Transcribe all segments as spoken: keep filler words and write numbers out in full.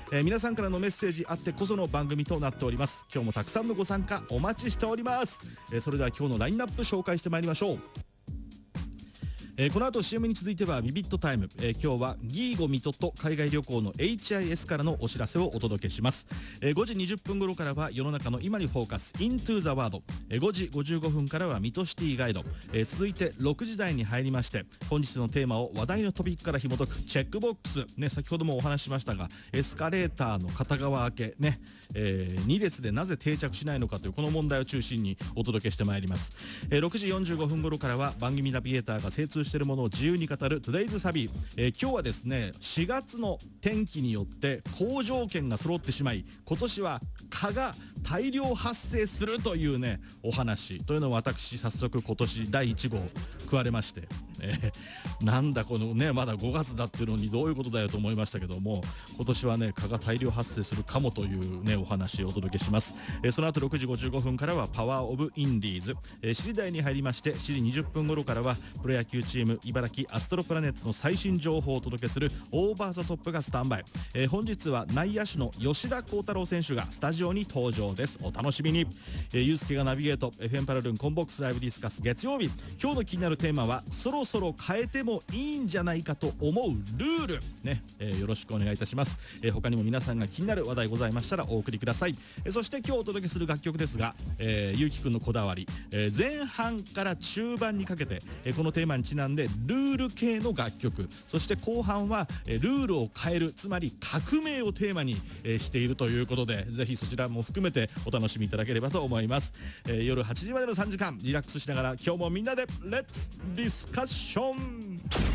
えー、皆さんからのメッセージあってこその番組となっております。今日もたくさんのご参加お待ちしております。えー、それでは今日のラインナップ紹介してまいりましょう。えー、この後 シーエム に続いてはビビットタイム、えー、今日はギーゴミトと海外旅行の エイチアイエス からのお知らせをお届けします。えー、ごじにじゅっぷん頃からは世の中の今にフォーカス Into the World、えー、ごじごじゅうごふんからはミトシティガイド、えー、続いてろくじ台に入りまして本日のテーマを話題のトピックから紐解くチェックボックス、ね、先ほどもお話ししましたがエスカレーターの片側開け、ねえー、に列でなぜ定着しないのかというこの問題を中心にお届けしてまいります。えー、ろくじよんじゅうごふん頃からは番組ナビゲーターが精通しているものを自由に語る Today's サビ、えー、今日はですねしがつの天気によって好条件が揃ってしまい今年は蚊が大量発生するというねお話というのを私早速今年だいいち号食われまして、えー、なんだこのねまだごがつだっていうのにどういうことだよと思いましたけども今年はね蚊が大量発生するかもというねお話をお届けします。えー、その後ろくじごじゅうごふんからはパワーオブインディーズ、えー、しちじ台に入りましてしちじにじゅっぷん頃からはプロ野球チーム茨城アストロプラネッツの最新情報をお届けするオーバーザトップがスタンバイ、えー、本日は内野手の吉田鋼太郎選手がスタジオに登場です。お楽しみに。えー、ゆうすけがナビゲート エフエム パラルンコンボックスライブディスカス月曜日、今日の気になるテーマはそろそろ変えてもいいんじゃないかと思うルールね、えー、よろしくお願いいたします。えー、他にも皆さんが気になる話題ございましたらお送りください。えー、そして今日お届けする楽曲ですが、えー、ゆうきくんのこだわり、えー、前半から中盤にかけて、えー、このテーマにちなんでルール系の楽曲、そして後半は、えー、ルールを変えるつまり革命をテーマに、えー、しているということでぜひそちらも含めてお楽しみいただければと思います。えー、夜はちじまでのさんじかんリラックスしながら今日もみんなでレッツディスカッション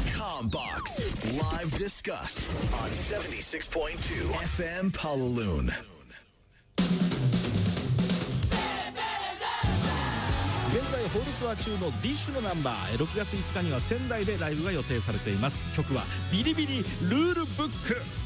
Combox Live Discuss on セブンティシックスポイントツー エフエム Palaluan。 現在ホールツアー中のディッシュのナンバー、ろくがついつかには仙台でライブが予定されています。曲はビリビリルールブック。